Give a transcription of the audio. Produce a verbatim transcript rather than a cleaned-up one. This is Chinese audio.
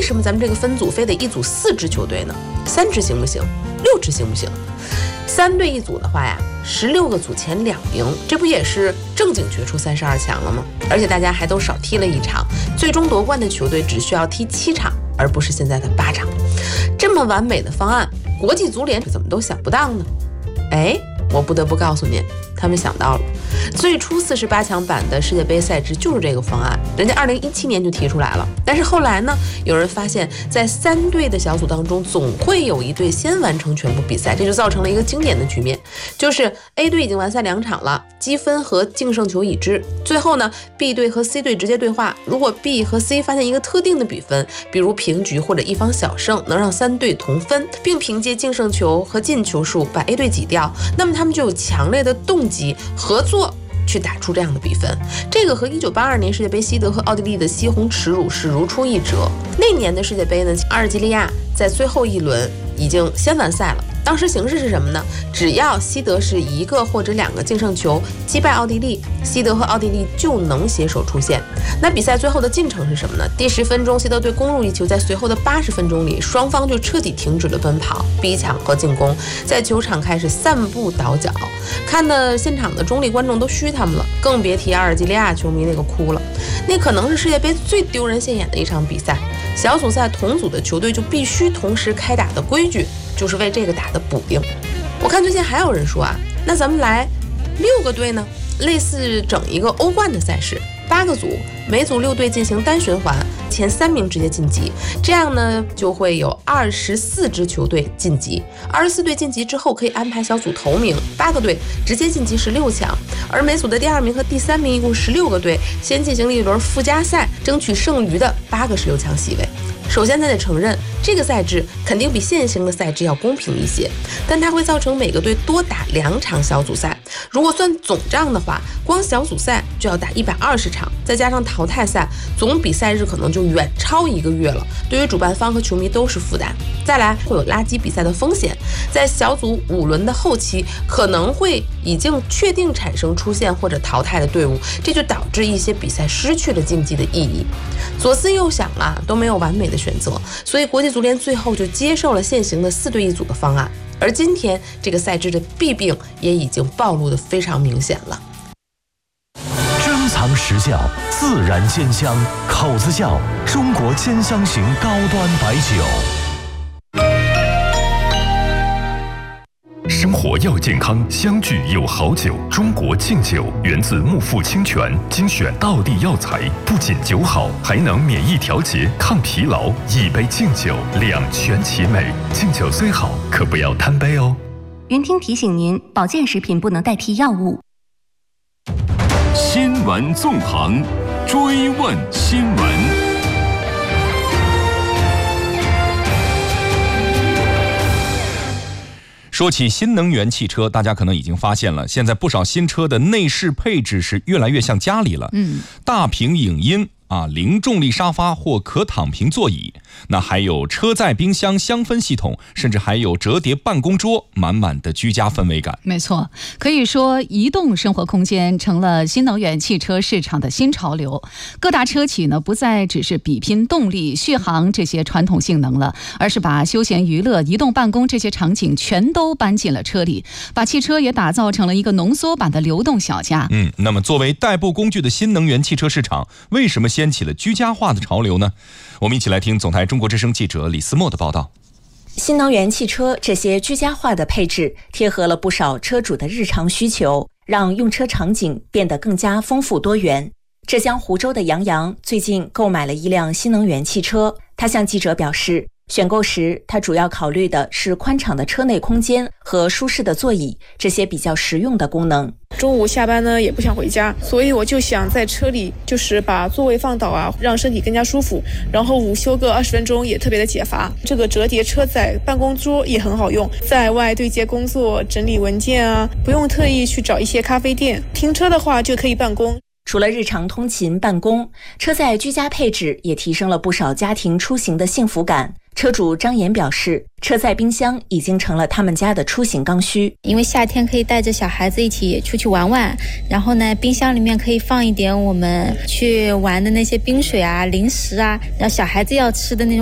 什么咱们这个分组非得一组四支球队呢？三支行不行？六支行不行？三队一组的话呀，十六个组前两名，这不也是正经决出三十二强了吗？而且大家还都少踢了一场，最终夺冠的球队只需要踢七场，而不是现在的八场。这么完美的方案，国际足联怎么都想不到呢？哎，我不得不告诉您，他们想到了。最初四十八强版的世界杯赛制就是这个方案，人家二零一七年就提出来了。但是后来呢，有人发现，在三队的小组当中，总会有一队先完成全部比赛，这就造成了一个经典的局面，就是 A 队已经完赛两场了，积分和净胜球已知。最后呢 ，B 队和 C 队直接对话，如果 B 和 C 发现一个特定的比分，比如平局或者一方小胜，能让三队同分，并凭借净胜球和进球数把 A 队挤掉，那么他们就有强烈的动机合作去打出这样的比分。这个和一九八二年世界杯西德和奥地利的西红耻辱是如出一辙。那年的世界杯呢，阿尔及利亚在最后一轮已经先完赛了。当时形势是什么呢？只要西德是一个或者两个净胜球击败奥地利，西德和奥地利就能携手出线。那比赛最后的进程是什么呢？第十分钟，西德队攻入一球，在随后的八十分钟里，双方就彻底停止了奔跑、逼抢和进攻，在球场开始散步倒脚，看的现场的中立观众都虚他们了，更别提阿尔及利亚球迷那个哭了。那可能是世界杯最丢人现眼的一场比赛。小组赛同组的球队就必须同时开打的规矩，就是为这个打的补丁。我看最近还有人说啊，那咱们来六个队呢，类似整一个欧冠的赛事，八个组，每组六队进行单循环，前三名直接晋级，这样呢就会有二十四支球队晋级。二十四队晋级之后可以安排小组头名，八个队直接晋级十六强，而每组的第二名和第三名一共十六个队，先进行一轮附加赛，争取剩余的八个十六强席位。首先咱得承认，这个赛制肯定比现行的赛制要公平一些，但它会造成每个队多打两场小组赛。如果算总账的话，光小组赛就要打一百二十场，再加上淘汰赛，总比赛日可能就远超一个月了，对于主办方和球迷都是负担。再来，会有垃圾比赛的风险，在小组五轮的后期，可能会已经确定产生出现或者淘汰的队伍，这就导致一些比赛失去了竞技的意义。左思右想啊，都没有完美的选择，所以国际足联最后就接受了现行的四队一组的方案。而今天这个赛制的弊病也已经暴露得非常明显了。 珍藏实窖，自然煎香，口子窖，中国煎香型高端白酒。 生活要健康，相聚有好酒。中国敬酒源自木富清泉，精选道地药材，不仅酒好，还能免疫调节、抗疲劳。一杯敬酒，两全其美。敬酒虽好，可不要贪杯哦。 云听提醒您，保健食品不能代替药物。 新闻纵横，追问新闻。 说起新能源汽车，大家可能已经发现了，现在不少新车的内饰配置是越来越像家里了。嗯，大屏影音啊，零重力沙发或可躺平座椅，那还有车载冰箱香氛系统，甚至还有折叠办公桌，满满的居家氛围感。 没错，可以说移动生活空间成了新能源汽车市场的新潮流。各大车企呢，不再只是比拼动力、续航这些传统性能了，而是把休闲娱乐、移动办公这些场景全都搬进了车里，把汽车也打造成了一个浓缩版的流动小家。 嗯，那么作为代步工具的新能源汽车市场，为什么掀起了居家化的潮流呢？我们一起来听总台中国之声记者李思墨的报道。 新能源汽车这些居家化的配置贴合了不少车主的日常需求，让用车场景变得更加丰富多元。浙江湖州的杨洋最近购买了一辆新能源汽车，他向记者表示，选购时他主要考虑的是宽敞的车内空间和舒适的座椅，这些比较实用的功能。 中午下班呢也不想回家，所以我就想在车里就是把座位放倒啊，让身体更加舒服，然后午休个二十分钟也特别的解乏。这个折叠车载办公桌也很好用，在外对接工作、整理文件啊，不用特意去找一些咖啡店，停车的话就可以办公。 除了日常通勤办公，车载居家配置也提升了不少家庭出行的幸福感。车主张岩表示，车载冰箱已经成了他们家的出行刚需。 因为夏天可以带着小孩子一起出去玩玩，然后呢，冰箱里面可以放一点我们去玩的那些冰水啊、零食啊，然后小孩子要吃的那种